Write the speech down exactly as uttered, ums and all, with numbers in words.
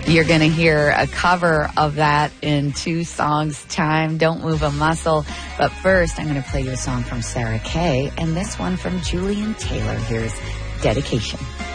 You're going to hear a cover of that in two songs' time. Don't Move a Muscle. But first, I'm going to play you a song from Sarah Kay and this one from Julian Taylor. Here's Dedication.